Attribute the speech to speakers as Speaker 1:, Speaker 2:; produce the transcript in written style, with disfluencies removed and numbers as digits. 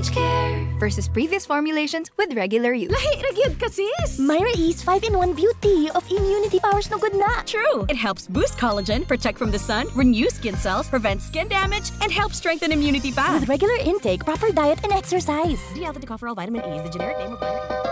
Speaker 1: Sage Care versus previous formulations with regular use.
Speaker 2: Lahi ra gyud ka, sis.
Speaker 3: Myra E's 5-in-1 Beauty of Immunity Powers no good na.
Speaker 2: True. It helps boost collagen, protect from the sun, renew skin cells, prevent skin damage, and help strengthen immunity path.
Speaker 3: With regular intake, proper diet, and exercise.
Speaker 2: D-alpha-tocopherol vitamin E is the generic name of vitamin E.